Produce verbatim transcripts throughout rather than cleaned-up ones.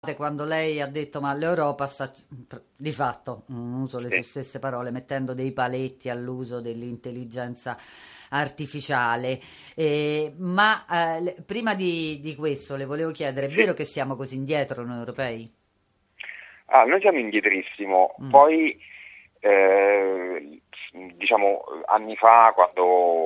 Quando lei ha detto ma l'Europa sta di fatto, non uso le sue Sì. stesse parole, mettendo dei paletti all'uso dell'intelligenza artificiale. Eh, ma eh, le- prima di, di questo le volevo chiedere, è Sì. vero che siamo così indietro noi europei? Ah, noi siamo indietrissimo. Mm, Poi, eh, diciamo, anni fa, quando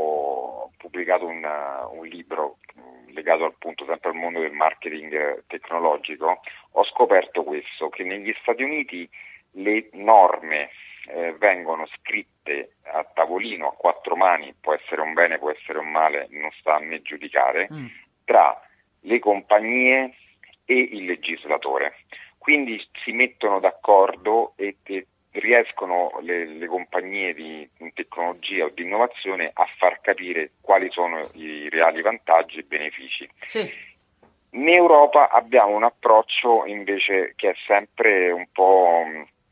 ho pubblicato un, un libro mh, legato appunto sempre al mondo del marketing eh, tecnologico, ho scoperto questo, che negli Stati Uniti le norme eh, vengono scritte a tavolino, a quattro mani, può essere un bene, può essere un male, non sta a me giudicare, mm, tra le compagnie e il legislatore. Quindi si mettono d'accordo e, e riescono le, le compagnie di tecnologia o di innovazione a far capire quali sono i reali vantaggi e benefici. sì. In Europa abbiamo un approccio invece che è sempre un po'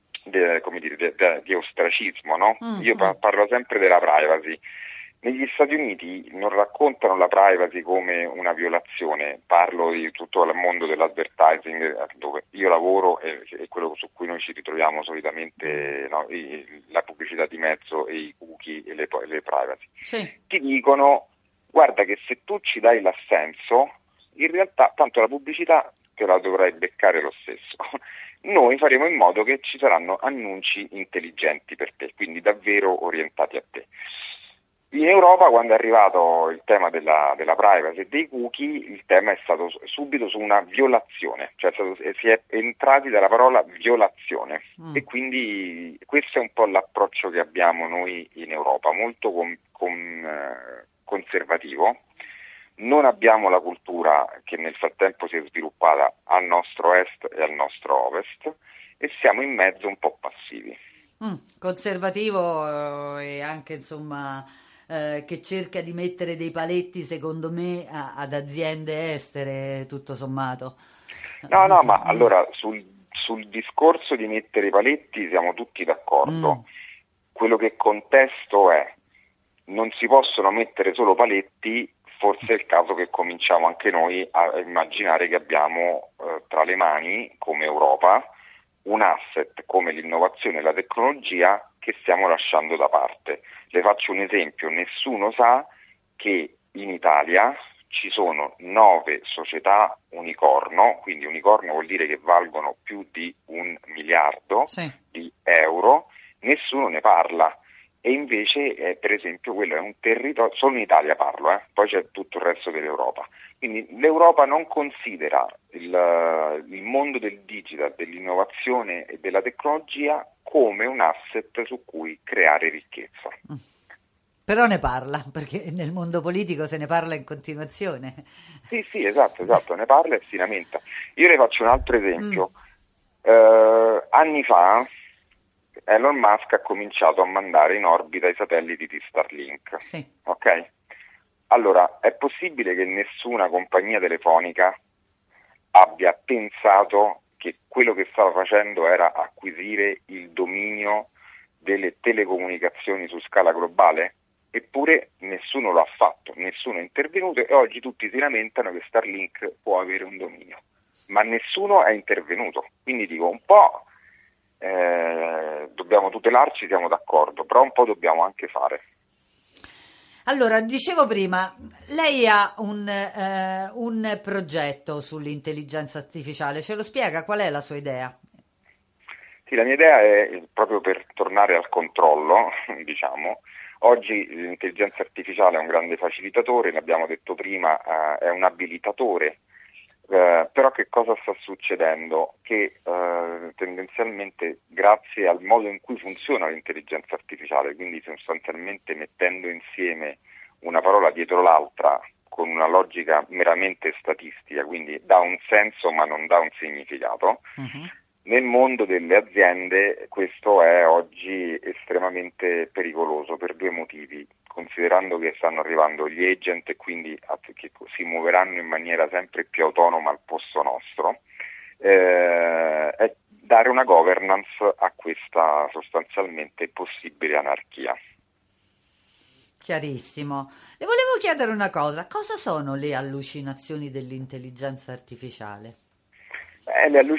de, come dire, de, de, di ostracismo, no? Mm, Io mm, pa- parlo sempre della privacy. Negli Stati Uniti non raccontano la privacy come una violazione, parlo di tutto il mondo dell'advertising dove io lavoro e, e quello su cui noi ci ritroviamo solitamente, no? I, la pubblicità di mezzo e i cookie e le, le privacy. sì. Ti dicono, guarda che se tu ci dai l'assenso, in realtà tanto la pubblicità te la dovrai beccare lo stesso. Noi faremo in modo che ci saranno annunci intelligenti per te, quindi davvero orientati a te. In Europa, quando è arrivato il tema della, della privacy e dei cookie, il tema è stato subito su una violazione, cioè è stato, si è entrati dalla parola violazione Mm. e quindi questo è un po' l'approccio che abbiamo noi in Europa, molto con, con, eh, conservativo. Non abbiamo la cultura che nel frattempo si è sviluppata al nostro est e al nostro ovest e siamo in mezzo un po' passivi. Mm, conservativo eh, e anche insomma eh, che cerca di mettere dei paletti secondo me a- ad aziende estere tutto sommato. No, no, ma allora sul, sul discorso di mettere i paletti siamo tutti Mm, d'accordo. Quello che contesto è non si possono mettere solo paletti, forse è il caso che cominciamo anche noi a immaginare che abbiamo eh, tra le mani, come Europa, un asset come l'innovazione e la tecnologia che stiamo lasciando da parte. Le faccio un esempio, nessuno sa che in Italia ci sono nove società unicorno, quindi unicorno vuol dire che valgono più di un miliardo sì. di euro, nessuno ne parla. E invece, eh, per esempio, quello è un territorio, solo in Italia parlo, eh, poi c'è tutto il resto dell'Europa. Quindi l'Europa non considera il, il mondo del digital, dell'innovazione e della tecnologia come un asset su cui creare ricchezza. Però ne parla, perché nel mondo politico se ne parla in continuazione. Sì, sì, esatto, esatto, ne parla e si lamenta. Io le faccio un altro Mm, esempio. Eh, anni fa Elon Musk ha cominciato a mandare in orbita i satelliti di Starlink, sì. ok? Allora, è possibile che nessuna compagnia telefonica abbia pensato che quello che stava facendo era acquisire il dominio delle telecomunicazioni su scala globale? Eppure nessuno lo ha fatto, nessuno è intervenuto e oggi tutti si lamentano che Starlink può avere un dominio, ma nessuno è intervenuto. Quindi dico, un po' eh, dobbiamo tutelarci, siamo d'accordo, però un po' dobbiamo anche fare. Allora, dicevo prima, lei ha un, eh, un progetto sull'intelligenza artificiale, ce lo spiega? Qual è la sua idea? Sì, la mia idea è proprio per tornare al controllo, diciamo. Oggi l'intelligenza artificiale è un grande facilitatore, l'abbiamo detto prima, eh, è un abilitatore, eh, però che cosa sta succedendo? Che eh, tendenzialmente grazie al modo in cui funziona l'intelligenza artificiale, quindi sostanzialmente mettendo insieme una parola dietro l'altra con una logica meramente statistica, quindi dà un senso ma non dà un significato. Mhm. Nel mondo delle aziende questo è oggi estremamente pericoloso per due motivi, considerando che stanno arrivando gli agent e quindi che si muoveranno in maniera sempre più autonoma al posto nostro, eh, è dare una governance a questa sostanzialmente possibile anarchia. Chiarissimo. Le volevo chiedere una cosa, cosa sono le allucinazioni dell'intelligenza artificiale? Eh, le